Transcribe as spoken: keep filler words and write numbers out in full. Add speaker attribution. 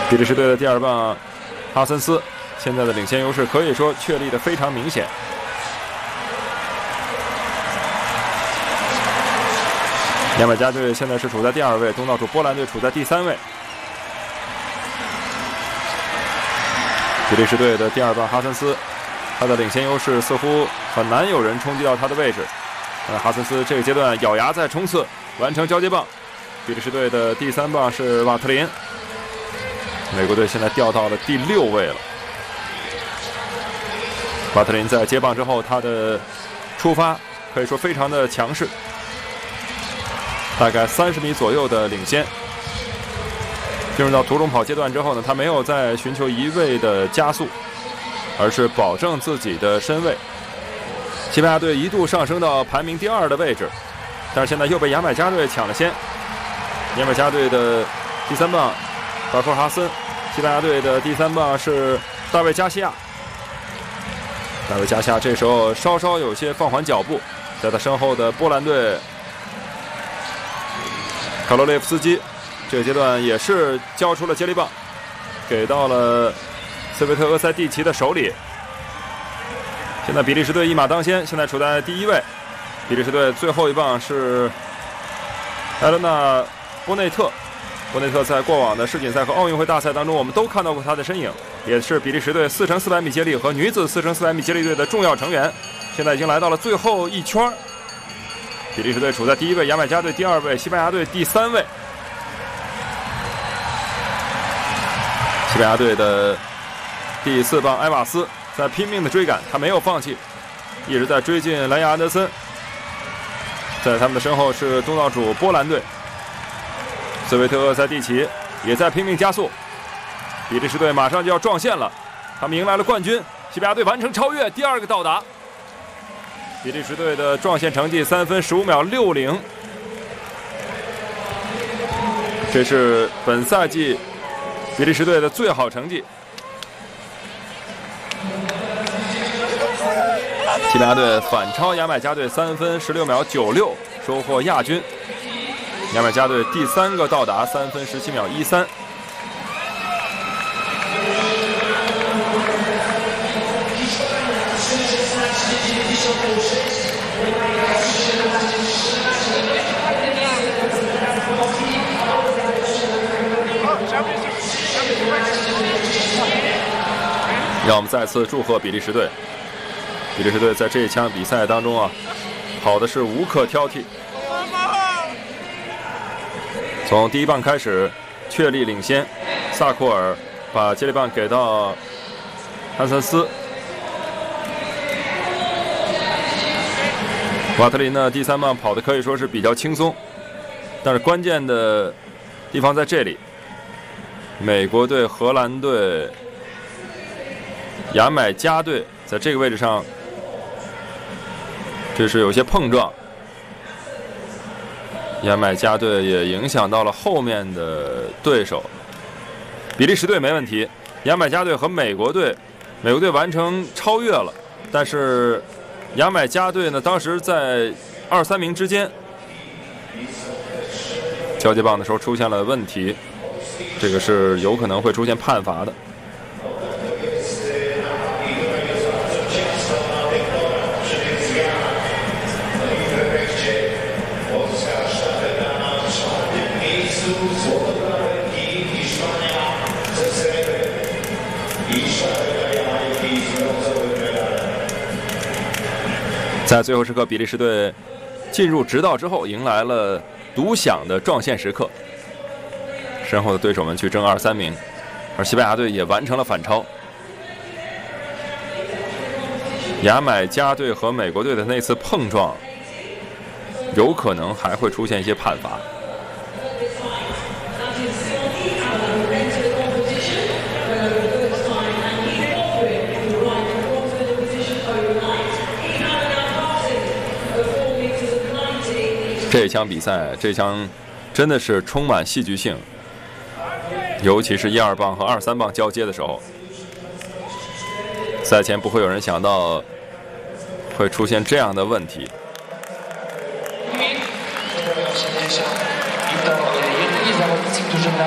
Speaker 1: 比利时队的第二棒哈森斯现在的领先优势可以说确立的非常明显。牙买加队现在是处在第二位，东道主波兰队处在第三位。比利时队的第二棒哈森斯，他的领先优势似乎很难有人冲击到他的位置。呃，哈森斯这个阶段咬牙再冲刺，完成交接棒。比利时队的第三棒是瓦特林，美国队现在掉到了第六位了。瓦特林在接棒之后，他的出发可以说非常的强势，大概三十米左右的领先。进入到途中跑阶段之后呢，他没有再寻求一味的加速，而是保证自己的身位。西班牙队一度上升到排名第二的位置，但是现在又被牙买加队抢了先。牙买加队的第三棒巴科哈森，西班牙队的第三棒是大卫加西亚。大卫加西亚这时候稍稍有些放缓脚步，在他身后的波兰队卡罗列夫斯基这个阶段也是交出了接力棒，给到了斯维特厄塞蒂奇的手里。现在比利时队一马当先，现在处在第一位。比利时队最后一棒是埃伦娜波内特。波内特在过往的世锦赛和奥运会大赛当中，我们都看到过他的身影，也是比利时队四乘四百米接力和女子四乘四百米接力队的重要成员。现在已经来到了最后一圈，比利时队处在第一位，牙买加队第二位，西班牙队第三位。西班牙队的第四棒埃瓦斯在拼命的追赶，他没有放弃，一直在追进莱亚安德森。在他们的身后是东道主波兰队，斯维特厄塞蒂奇也在拼命加速。比利时队马上就要撞线了，他们迎来了冠军。西班牙队完成超越，第二个到达。比利时队的撞线成绩三分十五秒六零，这是本赛季比利时队的最好成绩。西班牙队反超牙买加队三分十六秒九六，收获亚军。牙买加队第三个到达三分十七秒一三。让我们再次祝贺比利时队。比利时队在这一场比赛当中啊，跑的是无可挑剔。从第一棒开始确立领先，萨库尔把接力棒给到汉森斯。瓦特林呢，第三棒跑的可以说是比较轻松，但是关键的地方在这里。美国队、荷兰队、牙买加队在这个位置上，这是有些碰撞。牙买加队也影响到了后面的对手。比利时队没问题，牙买加队和美国队，美国队完成超越了，但是牙买加队呢，当时在二三名之间，交接棒的时候出现了问题，这个是有可能会出现判罚的。在最后时刻，比利时队进入直道之后，迎来了独享的撞线时刻。身后的对手们去争二三名，而西班牙队也完成了反超。牙买加队和美国队的那次碰撞，有可能还会出现一些判罚。这场比赛，这场真的是充满戏剧性，尤其是一二棒和二三棒交接的时候，赛前不会有人想到会出现这样的问题。